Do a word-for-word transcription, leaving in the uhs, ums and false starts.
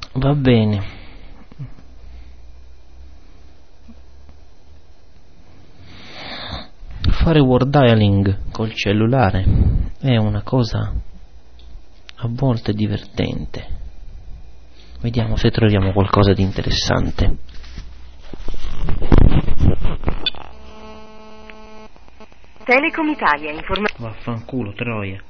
Va bene. Fare word dialing col cellulare è una cosa a volte divertente. Vediamo se troviamo qualcosa di interessante. Telecom Italia informa... Vaffanculo, troia.